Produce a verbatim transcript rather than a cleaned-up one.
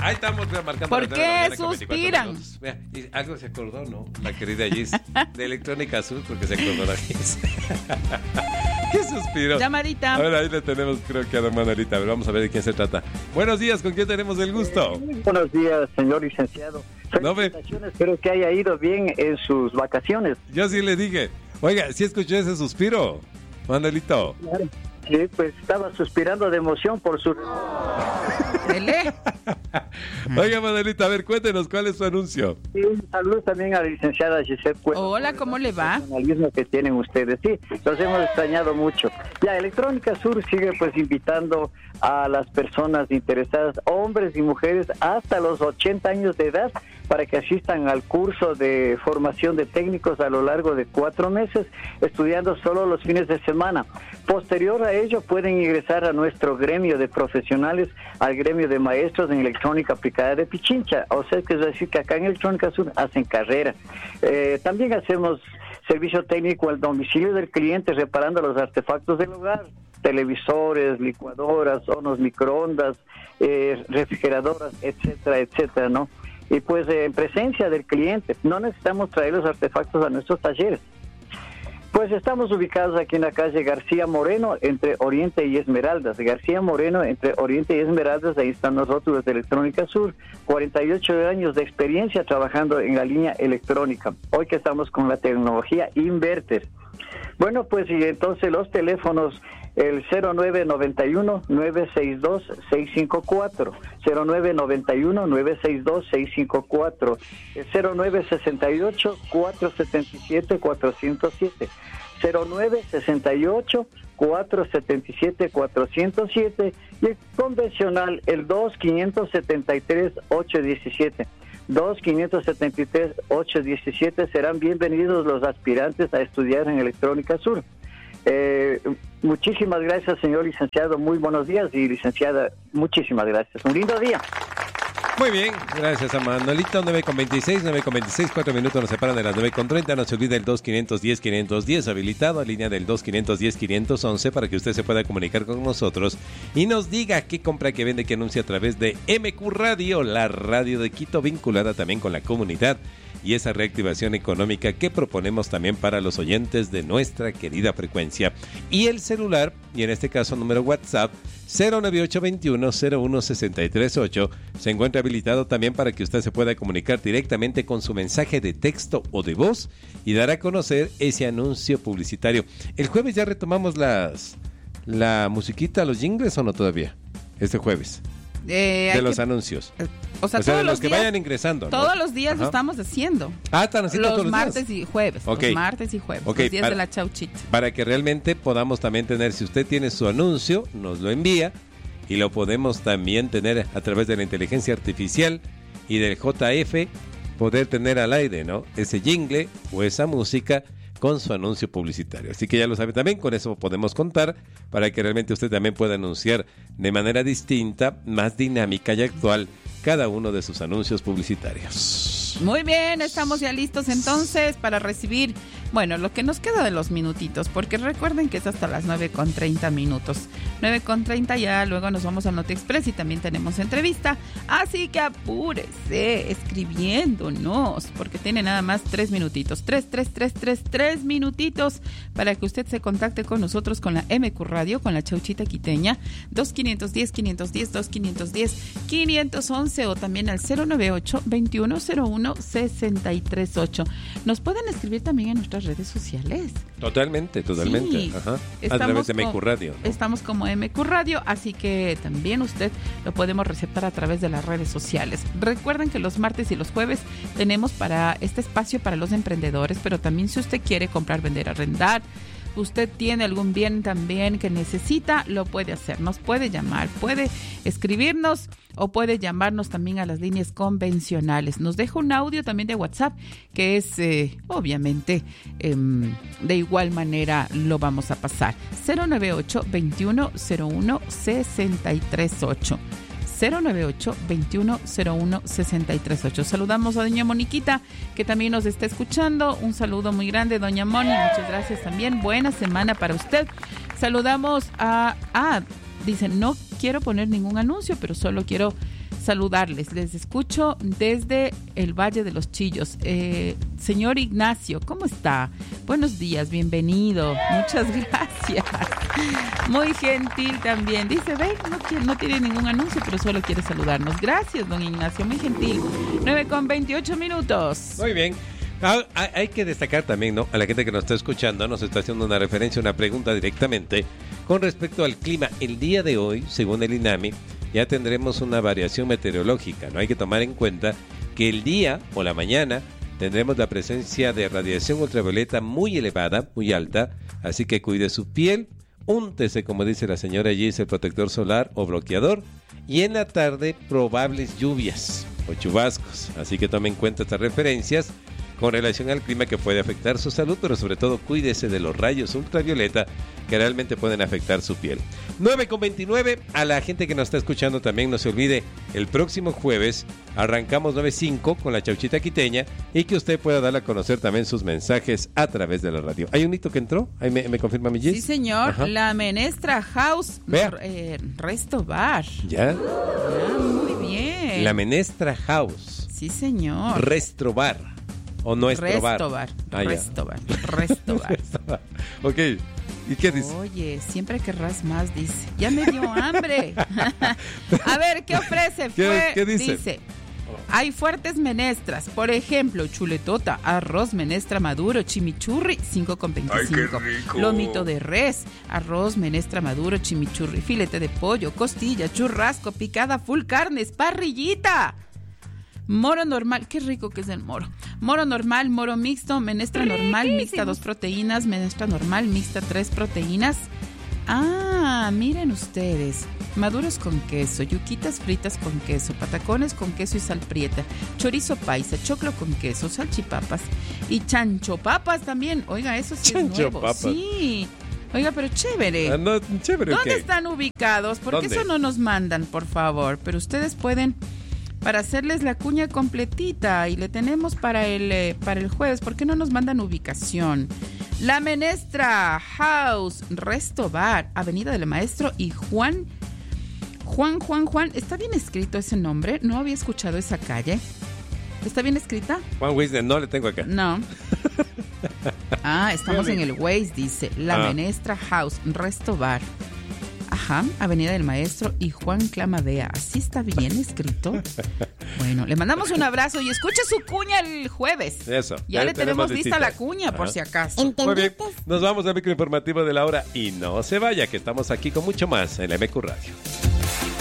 Ahí estamos marcando. ¿Por qué suspiran? Vea, algo se acordó, ¿no? La querida Gis, de Electrónica Sur, porque se acordó la Gis. ¿Qué suspiro? Llamadita. A ver, ahí le tenemos, creo que a la manarita. A ver, vamos a ver de quién se trata. Buenos días, ¿con quién tenemos el gusto? Eh, buenos días, señor licenciado. No me... Espero que haya ido bien en sus vacaciones. Yo sí le dije. Oiga, ¿sí escuchó ese suspiro, Manuelito? Claro. Sí, pues estaba suspirando de emoción por su... Oiga, Manuelita, a ver, cuéntenos, ¿cuál es su anuncio? Sí, un saludo también a la licenciada Giselle Cuesta. Hola, ¿cómo le va? El analismo que tienen ustedes, sí, los hemos extrañado mucho. Ya, Electrónica Sur sigue pues invitando a las personas interesadas, hombres y mujeres, hasta los ochenta años de edad, para que asistan al curso de formación de técnicos a lo largo de cuatro meses, estudiando solo los fines de semana. Posterior a ello, pueden ingresar a nuestro gremio de profesionales, al gremio de maestros en electrónica aplicada de Pichincha. O sea, que es decir, que acá en Electrónica Sur hacen carrera. Eh, también hacemos servicio técnico al domicilio del cliente, reparando los artefactos del hogar, televisores, licuadoras, hornos microondas, eh, refrigeradoras, etcétera, etcétera, ¿no? Y pues eh, en presencia del cliente, no necesitamos traer los artefactos a nuestros talleres. Pues estamos ubicados aquí en la calle García Moreno, entre Oriente y Esmeraldas. García Moreno, entre Oriente y Esmeraldas, ahí están nosotros de Electrónica Sur, cuarenta y ocho años de experiencia trabajando en la línea electrónica. Hoy que estamos con la tecnología Inverter. Bueno, pues y entonces los teléfonos, el cero nueve noventa y uno, nueve seis dos, seis cinco cuatro, cero nueve noventa y uno, nueve seis dos, seis cinco cuatro, el cero nueve sesenta y ocho, cuatrocientos setenta y siete, cuatrocientos siete, cero nueve sesenta y ocho, cuatrocientos setenta y siete, cuatrocientos siete, y el convencional, el dos quinientos setenta y tres, ochocientos diecisiete. dos quinientos setenta y tres, ochocientos diecisiete. Serán bienvenidos los aspirantes a estudiar en Electrónica Sur. Eh, muchísimas gracias, señor licenciado. Muy buenos días. Y licenciada, muchísimas gracias. Un lindo día. Muy bien, gracias a Manuelito. Nueve con veintiséis, nueve con veintiséis, cuatro minutos nos separan de las nueve con treinta. No se olvide el dos quinientos diez, quinientos diez habilitado, línea del dos quinientos diez, quinientos once, para que usted se pueda comunicar con nosotros y nos diga qué compra, qué vende, qué anuncia a través de M Q Radio, la radio de Quito, vinculada también con la comunidad, y esa reactivación económica que proponemos también para los oyentes de nuestra querida frecuencia. Y el celular, y en este caso número WhatsApp, cero nueve ocho veintiuno, cero uno sesenta y tres ocho, se encuentra habilitado también para que usted se pueda comunicar directamente con su mensaje de texto o de voz y dar a conocer ese anuncio publicitario. El jueves ya retomamos las la musiquita, los jingles, ¿o no todavía? Este jueves. Eh, de los que, anuncios. O sea, o sea todos de los, los que días, vayan ingresando. Todos ¿no? los días Ajá. lo estamos haciendo. Ah, están haciendo los todos los martes días. y jueves. Okay. Los martes y jueves. Okay. Los días para, de la chauchita. Para que realmente podamos también tener, si usted tiene su anuncio, nos lo envía y lo podemos también tener a través de la inteligencia artificial y del J F, poder tener al aire, ¿no? Ese jingle o esa música con su anuncio publicitario. Así que ya lo sabe también, con eso podemos contar para que realmente usted también pueda anunciar de manera distinta, más dinámica y actual cada uno de sus anuncios publicitarios. Muy bien, estamos ya listos entonces para recibir, bueno, lo que nos queda de los minutitos, porque recuerden que es hasta las nueve con treinta minutos. nueve con treinta ya, luego nos vamos a Noti Express y también tenemos entrevista, así que apúrese escribiéndonos, porque tiene nada más tres minutitos, tres, tres, tres, tres, tres minutitos para que usted se contacte con nosotros, con la M Q Radio, con la chauchita quiteña, dos quinientos diez, quinientos diez, dos quinientos diez, quinientos once, o también al cero nueve ocho, veintiuno cero uno, sesenta y tres ocho. Nos pueden escribir también en nuestras redes sociales. Totalmente, totalmente. Sí. Ajá. A través de M Q Radio, ¿no? Estamos como M Q Radio, así que también usted lo podemos receptar a través de las redes sociales. Recuerden que los martes y los jueves tenemos para este espacio para los emprendedores, pero también si usted quiere comprar, vender, arrendar, usted tiene algún bien también que necesita, lo puede hacer. Nos puede llamar, puede escribirnos o puede llamarnos también a las líneas convencionales. Nos deja un audio también de WhatsApp que es, eh, obviamente, eh, de igual manera lo vamos a pasar. cero nueve ocho, veintiuno cero uno, sesenta y tres ocho. cero nueve ocho, veintiuno cero uno, sesenta y tres ocho. Saludamos a doña Moniquita, que también nos está escuchando. Un saludo muy grande, doña Moni. Muchas gracias también. Buena semana para usted. Saludamos a... Ah, dice, no quiero poner ningún anuncio, pero solo quiero saludarles. Les escucho desde el Valle de los Chillos. Eh, señor Ignacio, ¿cómo está? Buenos días, bienvenido. Muchas gracias. Muy gentil también. Dice, ven, no, quiere, no tiene ningún anuncio, pero solo quiere saludarnos. Gracias, don Ignacio, muy gentil. nueve con veintiocho minutos. Muy bien. Ah, hay que destacar también, ¿no? A la gente que nos está escuchando, nos está haciendo una referencia, una pregunta directamente con respecto al clima. El día de hoy, según el INAMI, ya tendremos una variación meteorológica, ¿no? Hay que tomar en cuenta que el día o la mañana tendremos la presencia de radiación ultravioleta muy elevada, muy alta, así que cuide su piel, úntese, como dice la señora Gis, el protector solar o bloqueador, y en la tarde probables lluvias o chubascos, así que tome en cuenta estas referencias con relación al clima que puede afectar su salud, pero sobre todo cuídese de los rayos ultravioleta que realmente pueden afectar su piel. nueve con veintinueve, a la gente que nos está escuchando también no se olvide, el próximo jueves arrancamos nueve cinco con la Chauchita Quiteña y que usted pueda darle a conocer también sus mensajes a través de la radio. ¿Hay un hito que entró? ¿Ahí me, me confirma mi Gis? Sí, señor. Ajá. La Menestra House eh, Resto Bar. ¿Ya? Ah, muy bien. La Menestra House. Sí, señor. Resto Bar. O nuestro bar. Restobar, Ah, Restobar, Restobar. Ok, ¿y qué dice? Oye, siempre querrás más, dice. Ya me dio hambre. A ver, ¿qué ofrece? ¿Qué, Fue, ¿qué dice? Dice, hay fuertes menestras. Por ejemplo, chuletota, arroz menestra maduro, chimichurri, cinco con veinticinco. Ay, qué rico. Lomito de res, arroz menestra maduro, chimichurri, filete de pollo, costilla, churrasco, picada, full carnes, parrillita. Moro normal, qué rico que es el moro. Moro normal, moro mixto, menestra normal, mixta dos proteínas, menestra normal, mixta tres proteínas. Ah, miren ustedes. Maduros con queso, yuquitas fritas con queso, patacones con queso y sal prieta, chorizo paisa, choclo con queso, salchipapas y chancho papas también. Oiga, eso sí Chancho es nuevo. papas. Sí. Oiga, pero chévere. Ah, no, chévere, ¿Dónde ¿qué? están ubicados? Porque ¿Dónde? eso no nos mandan, por favor. Pero ustedes pueden, para hacerles la cuña completita, y le tenemos para el, eh, para el jueves, ¿por qué no nos mandan ubicación? La Menestra House Resto Bar, Avenida del Maestro y Juan, Juan, Juan, Juan. ¿Está bien escrito ese nombre? No había escuchado esa calle. ¿Está bien escrita? Juan Wisner, no le tengo acá. No. Ah, estamos en Dígame. el Waze, dice. La Ah. Menestra House Resto Bar. Ajá, Avenida del Maestro y Juan Clamadea. ¿Así está bien escrito? Bueno, le mandamos un abrazo y escuche su cuña el jueves. Eso. Ya le tenemos lista listas. la cuña, por Ajá. si acaso. Muy bien, nos vamos al micro informativo de la hora y no se vaya, que estamos aquí con mucho más en la M Q Radio.